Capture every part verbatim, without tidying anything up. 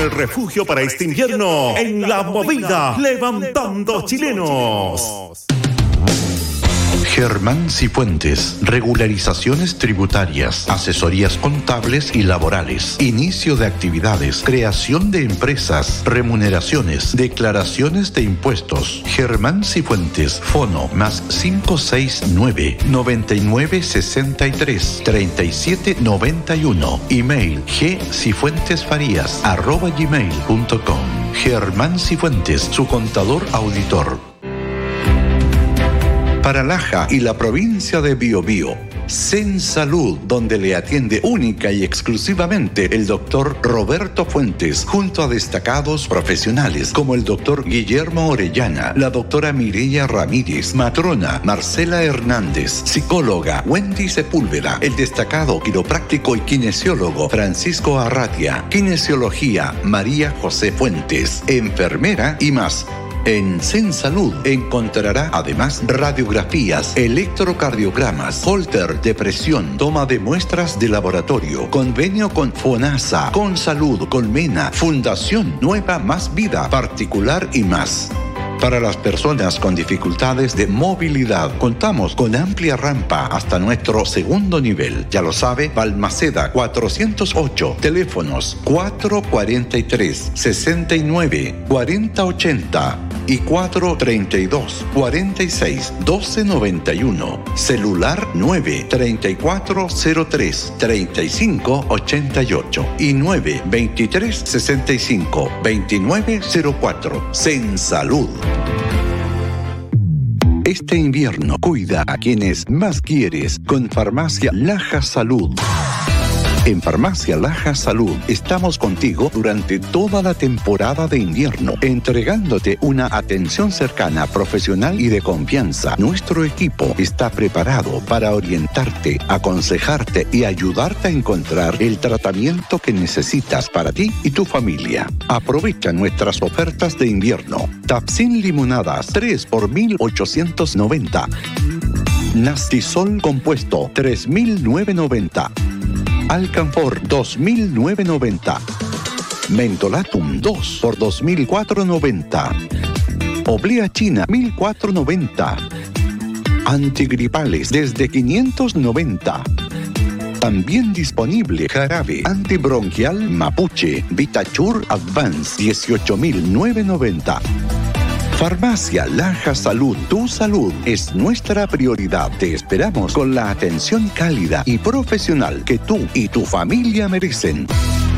el refugio para este invierno en La Movida, levantando chilenos. Germán Cifuentes, regularizaciones tributarias, asesorías contables y laborales, inicio de actividades, creación de empresas, remuneraciones, declaraciones de impuestos. Germán Cifuentes, fono más cinco seis nueve, noventa y nueve sesenta y tres, treinta y siete noventa y uno, email gcifuentesfarías arroba gmail punto com. Germán Cifuentes, su contador auditor. Para Laja y la provincia de Biobío, Zen Salud, donde le atiende única y exclusivamente el doctor Roberto Fuentes, junto a destacados profesionales como el doctor Guillermo Orellana, la doctora Mireya Ramírez, matrona Marcela Hernández, psicóloga Wendy Sepúlveda, el destacado quiropráctico y kinesiólogo Francisco Arratia, kinesiología María José Fuentes, enfermera y más. En Zen Salud encontrará además radiografías, electrocardiogramas, holter de presión, toma de muestras de laboratorio, convenio con FONASA, con Salud, Colmena, Fundación Nueva Más Vida, particular y más. Para las personas con dificultades de movilidad, contamos con amplia rampa hasta nuestro segundo nivel. Ya lo sabe, Balmaceda cuatrocientos ocho, teléfonos cuatro cuarenta y tres, sesenta y nueve, cuarenta ochenta y cuatro treinta y dos, cuarenta y seis, doce noventa y uno. Celular nueve treinta y cuatro cero tres, treinta y cinco ochenta y ocho y nueve veintitrés sesenta y cinco, veintinueve cero cuatro. Zen Salud. Este invierno cuida a quienes más quieres con Farmacia Laja Salud. En Farmacia Laja Salud estamos contigo durante toda la temporada de invierno, entregándote una atención cercana, profesional y de confianza. Nuestro equipo está preparado para orientarte, aconsejarte y ayudarte a encontrar el tratamiento que necesitas para ti y tu familia. Aprovecha nuestras ofertas de invierno. Tapsin limonadas tres por mil ochocientos noventa. Nastisol compuesto tres mil novecientos noventa. Alcanfor dos mil novecientos noventa. Mentolatum dos por dos mil cuatrocientos noventa. Oblea China mil cuatrocientos noventa. Antigripales desde quinientos noventa. También disponible jarabe antibronquial Mapuche Vitachur Advance dieciocho mil novecientos noventa. Farmacia Laja Salud, tu salud es nuestra prioridad. Te esperamos con la atención cálida y profesional que tú y tu familia merecen.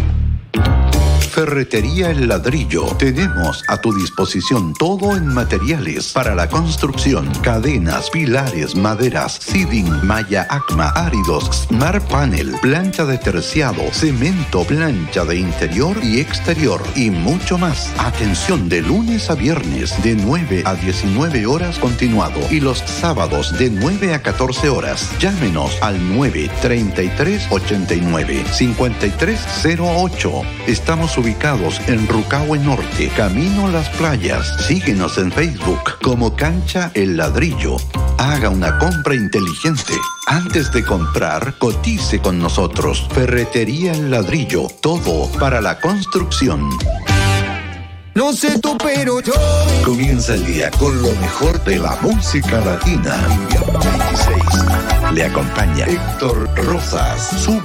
Ferretería El Ladrillo. Tenemos a tu disposición todo en materiales para la construcción: cadenas, pilares, maderas, siding, malla acma, áridos, smart panel, plancha de terciado, cemento, plancha de interior y exterior y mucho más. Atención de lunes a viernes de nueve a diecinueve horas continuado y los sábados de nueve a catorce horas. Llámenos al nueve treinta y tres ochenta y nueve cincuenta y tres cero ocho. Estamos ubicados ubicados en Rucahue Norte, camino a las playas. Síguenos en Facebook como Cancha El Ladrillo. Haga una compra inteligente. Antes de comprar, cotice con nosotros. Ferretería El Ladrillo, todo para la construcción. No sé tú, pero yo... Comienza el día con lo mejor de la música latina. veintiséis. Le acompaña Héctor Rosas. Sube